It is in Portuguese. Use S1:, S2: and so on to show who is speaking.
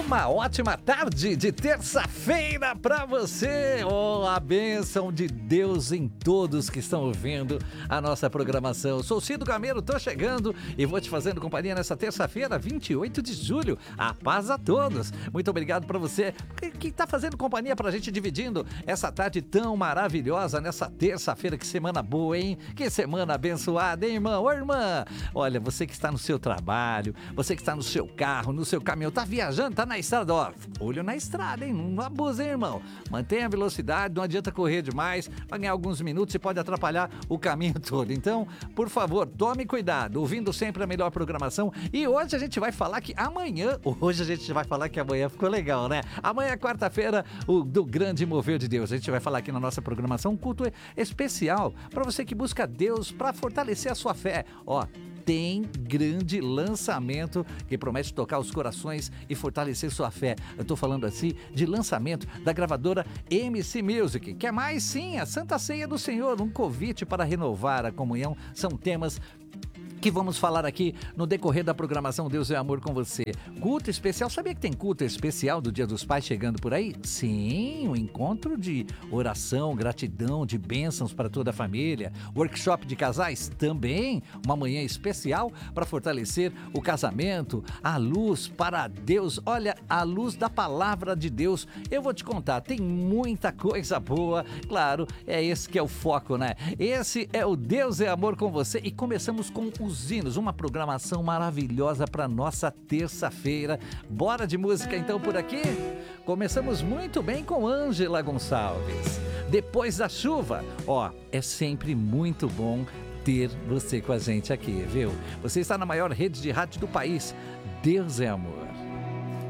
S1: Uma ótima tarde de terça-feira para você. Oh, a bênção de Deus em todos que estão ouvindo a nossa programação. Sou Cido Gameiro, tô chegando e vou te fazendo companhia nessa terça-feira, 28 de julho. A paz a todos. Muito obrigado para você que tá fazendo companhia pra gente, dividindo essa tarde tão maravilhosa nessa terça-feira. Que semana boa, hein? Que semana abençoada, hein, irmão? Ô, irmã, olha, você que está no seu trabalho, você que está no seu carro, no seu caminhão, tá viajando, tá na estrada, ó, olho na estrada, hein? Não abusa, hein, irmão? Mantenha a velocidade, não adianta correr demais, vai ganhar alguns minutos e pode atrapalhar o caminho todo. Então, por favor, tome cuidado, ouvindo sempre a melhor programação. E hoje a gente vai falar que amanhã ficou legal, né? Amanhã é quarta-feira, do grande mover de Deus. A gente vai falar aqui na nossa programação um culto especial para você que busca Deus para fortalecer a sua fé. Ó, tem grande lançamento que promete tocar os corações e fortalecer sua fé. Eu tô falando assim de lançamento da gravadora MC Music. Quer mais? Sim, a Santa Ceia do Senhor, um convite para renovar a comunhão. São temas que vamos falar aqui no decorrer da programação Deus é Amor com você. Culto especial, sabia que tem culto especial do Dia dos Pais chegando por aí? Sim, um encontro de oração, gratidão, de bênçãos para toda a família. Workshop de casais também, uma manhã especial para fortalecer o casamento, a luz para Deus, olha, a luz da palavra de Deus. Eu vou te contar, tem muita coisa boa, claro, é esse que é o foco, né? Esse é o Deus é Amor com você e começamos com os hinos, uma programação maravilhosa para nossa terça-feira. Bora de música então por aqui? Começamos muito bem com Ângela Gonçalves. Depois da chuva, ó, é sempre muito bom ter você com a gente aqui, viu? Você está na maior rede de rádio do país. Deus é Amor.